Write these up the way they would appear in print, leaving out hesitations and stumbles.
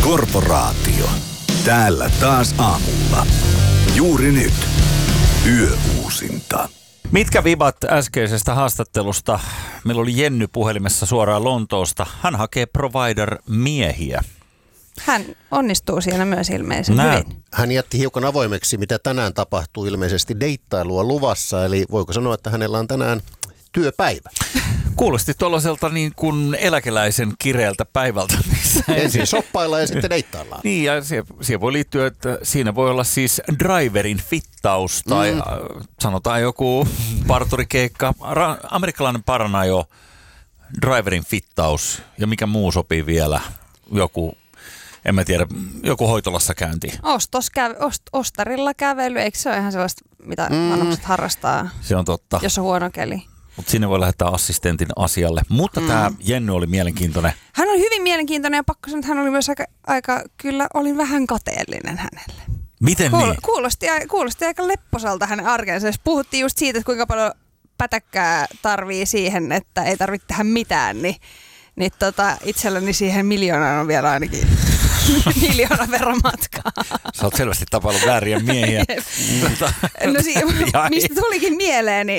Korporaatio. Täällä taas aamulla. Juuri nyt. Yöuusinta. Mitkä vibat äskeisestä haastattelusta? Meillä oli Jenny puhelimessa suoraan Lontoosta. Hän hakee provider-miehiä. Hän onnistuu siinä myös ilmeisen hyvin. Hän jätti hiukan avoimeksi, mitä tänään tapahtuu, ilmeisesti deittailua luvassa. Eli voiko sanoa, että hänellä on tänään työpäivä? Kuulosti tuollaiselta niin kuin eläkeläisen kireältä päivältä. Ensin shoppaillaan ja sitten deittaillaan. Niin, ja siihen voi liittyä, että siinä voi olla siis driverin fittaus tai sanotaan joku parturikeikka, amerikkalainen paranajo, driverin fittaus ja mikä muu sopii vielä, joku, en mä tiedä, joku hoitolassa käynti. Ostarilla kävely, eikö se ole ihan sellaista, mitä vanhukset harrastaa, se on totta. Jos on huono keli? Mutta sinne voi lähettää assistentin asialle. Mutta tämä Jenny oli mielenkiintoinen. Hän oli hyvin mielenkiintoinen ja pakko sanoa, että hän oli myös kyllä olin vähän kateellinen hänelle. Miten niin? Kuulosti aika lepposalta hänen arkensa. Puhuttiin just siitä, että kuinka paljon pätäkkää tarvii siihen, että ei tarvitse tehdä mitään, niin itselläni siihen miljoonaan on vielä ainakin 1,000,000 verran matkaa. Sä oot selvästi tapaillut vääriä miehiä. Mistä tulikin mieleeni?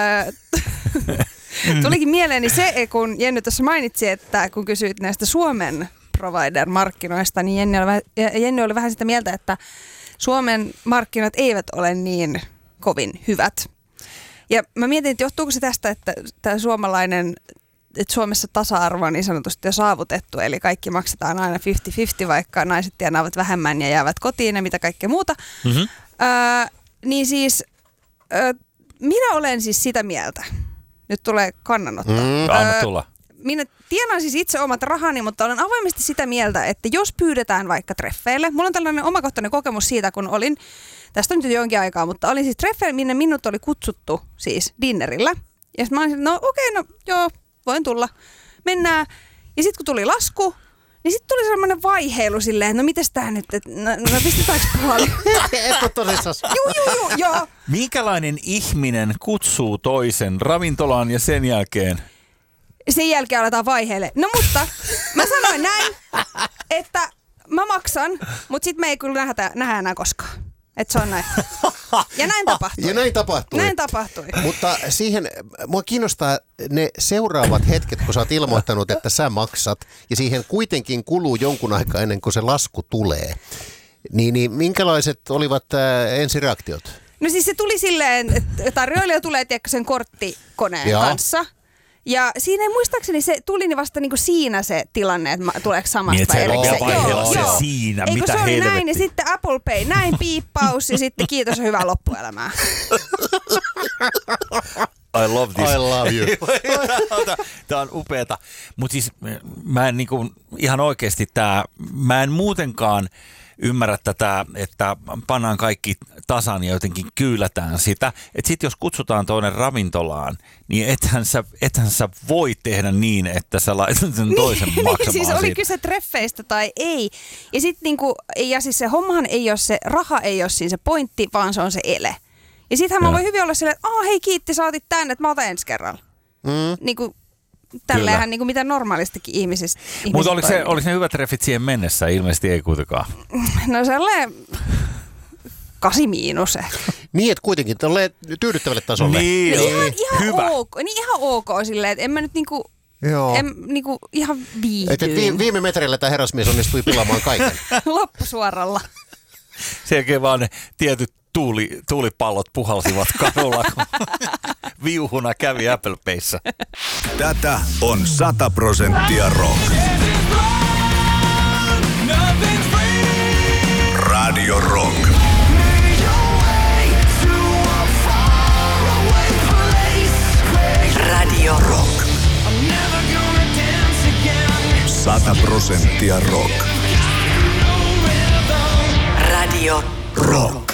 Tulikin mieleeni se, kun Jenny tuossa mainitsi, että kun kysyit näistä Suomen provider-markkinoista, niin Jenny oli vähän sitä mieltä, että Suomen markkinat eivät ole niin kovin hyvät. Ja mä mietin, että johtuuko se tästä, että tämä suomalainen, että Suomessa tasa-arvo on niin sanotusti jo saavutettu, eli kaikki maksetaan aina 50-50, vaikka naiset tienaavat vähemmän ja jäävät kotiin ja mitä kaikkea muuta. Niin siis minä olen siis sitä mieltä. Nyt tulee kannanotto. Anna tulla. Minä tienaan siis itse omat rahani, mutta olen avoimesti sitä mieltä, että jos pyydetään vaikka treffeille, mulla on tällainen omakohtainen kokemus siitä, kun olin, tästä on nyt jonkin aikaa, mutta olin siis treffeille, minne minut oli kutsuttu siis dinnerillä. Ja sitten mä olin, no joo, voin tulla. Mennään. Ja sitten kun tuli lasku, niin sitten tuli sellainen vaiheilu silleen, että no mites tää nyt, no pistetäänkö puoli? Et ole tosissaan. Joo. Minkälainen ihminen kutsuu toisen ravintolaan ja sen jälkeen? Sen jälkeen aletaan vaiheelle. No mutta mä sanoin näin, että mä maksan, mutta sit me ei kyllä nähdä enää koskaan. Että se on näin. Ja näin tapahtui. Mutta siihen, mua kiinnostaa ne seuraavat hetket, kun sä oot ilmoittanut, että sä maksat, ja siihen kuitenkin kuluu jonkun aikaa ennen kuin se lasku tulee. Niin minkälaiset olivat ensireaktiot? No siis se tuli silleen, että tarjoilija tulee sen korttikoneen kanssa. Ja siinä ei muistaakseni se tuli niin vasta niinku siinä se tilanne, että tuleeko samasta erikseen. Joo. Siinä, eikö mitä se oli helvettiä. näin ja sitten Apple Pay, näin piippaus ja sitten kiitos ja hyvää loppuelämää. I love this. I love you. Tämä on upeata. Mutta siis mä en niinku, ihan oikeasti mä en muutenkaan ymmärrä tätä, että pannaan kaikki tasan ja jotenkin kyylätään sitä. Että sit jos kutsutaan toinen ravintolaan, niin ethän sä voi tehdä niin, että sä laitat sen toisen maksamaan siis siitä. oli kyse treffeistä tai ei. Ja sit niinku, ja siis se hommahan ei ole se, raha ei ole siinä se pointti, vaan se on se ele. Ja sittenhän mä voin hyvin olla silleen, että hei kiitti, sä otit tänne, että mä otan ensi kerralla. Niinku, tälleenhän niinku mitä normaalistikin ihmisistä mutta oliko ne hyvät treffit siihen mennessä? Ilmeisesti ei kuitenkaan. No sellainen 8 miinus ehkä. Niin, että kuitenkin tolleen tyydyttävälle tasolle. Niin, ihan ok silleen, että en mä nyt niinku, ihan viihdyin. Viime metreillä tämä herrasmies onnistui pilaamaan kaiken. Loppusuoralla. Sen jälkeen vaan ne tietyt tuulipallot puhalsivat kadulla, kun viuhuna kävi Apple Payssä. Tätä on 100% rock. Radio Rock. Radio Rock. 100% rock. Radio Rock.